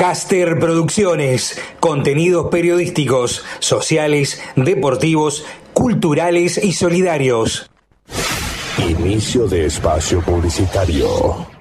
Caster Producciones, contenidos periodísticos, sociales, deportivos, culturales y solidarios. Inicio de espacio publicitario.